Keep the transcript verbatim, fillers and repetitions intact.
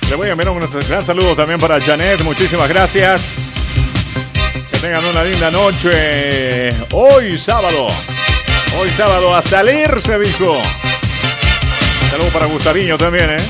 Le voy a enviar un gran saludo también para Janet. Muchísimas gracias. Que tengan una linda noche. Hoy sábado. Hoy sábado a salir, se dijo. Saludo para Gustaviño también, ¿eh?